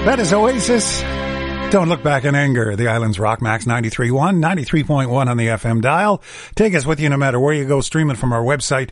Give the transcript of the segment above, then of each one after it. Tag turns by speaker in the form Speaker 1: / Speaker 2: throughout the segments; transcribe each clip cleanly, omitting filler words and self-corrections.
Speaker 1: That is Oasis. Don't look back in anger. The Islands Rock, Max 93.1, 93.1 on the FM dial. Take us with you no matter where you go, streaming from our website,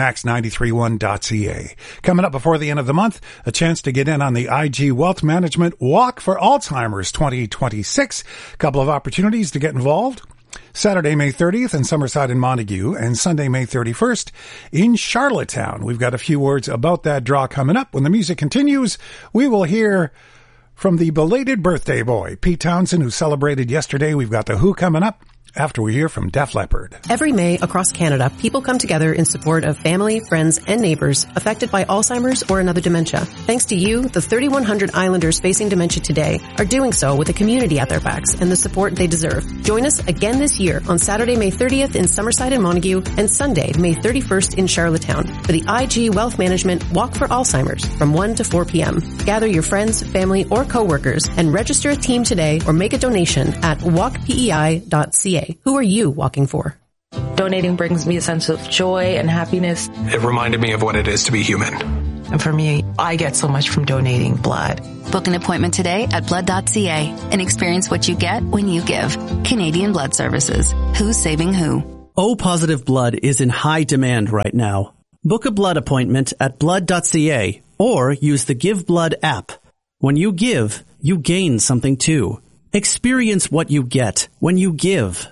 Speaker 1: max931.ca. Coming up before the end of the month, a chance to get in on the IG Wealth Management Walk for Alzheimer's 2026. A couple of opportunities to get involved. Saturday, May 30th in Summerside and Montague, and Sunday, May 31st in Charlottetown. We've got a few words about that draw coming up. When the music continues, we will hear from the belated birthday boy, Pete Townsend, who celebrated yesterday. We've got The Who coming up after we hear from Def Leppard.
Speaker 2: Every May across Canada, people come together in support of family, friends, and neighbors affected by Alzheimer's or another dementia. Thanks to you, the 3,100 Islanders facing dementia today are doing so with a community at their backs and the support they deserve. Join us again this year on Saturday, May 30th in Summerside and Montague and Sunday, May 31st in Charlottetown for the IG Wealth Management Walk for Alzheimer's from 1 to 4 p.m. Gather your friends, family, or coworkers and register a team today or make a donation at walkpei.ca. Who are you walking for?
Speaker 3: Donating brings me a sense of joy and happiness.
Speaker 4: It reminded me of what it is to be human.
Speaker 5: And for me, I get so much from donating blood.
Speaker 6: Book an appointment today at blood.ca and experience what you get when you give. Canadian Blood Services. Who's saving who?
Speaker 7: O-positive blood is in high demand right now. Book a blood appointment at blood.ca or use the Give Blood app. When you give, you gain something too. Experience what you get when you give.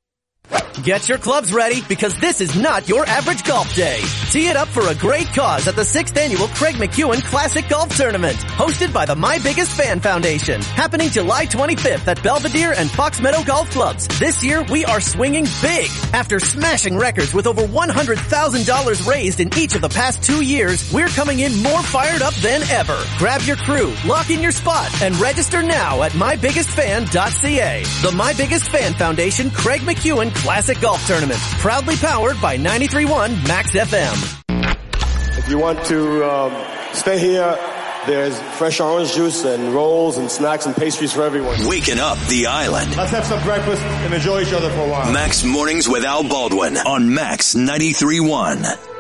Speaker 8: Get your clubs ready because this is not your average golf day. Tee it up for a great cause at the 6th Annual Craig McEwen Classic Golf Tournament, hosted by the My Biggest Fan Foundation, happening July 25th at Belvedere and Fox Meadow Golf Clubs. This year, we are swinging big. After smashing records with over $100,000 raised in each of the past 2 years, we're coming in more fired up than ever. Grab your crew, lock in your spot, and register now at mybiggestfan.ca. The My Biggest Fan Foundation Craig McEwen Classic Golf Tournament, proudly powered by 93.1 Max FM.
Speaker 9: If you want to stay here, there's fresh orange juice and rolls and snacks and pastries for everyone.
Speaker 10: Waking up the island.
Speaker 9: Let's have some breakfast and enjoy each other for a while.
Speaker 10: Max Mornings with Al Baldwin on Max 93.1.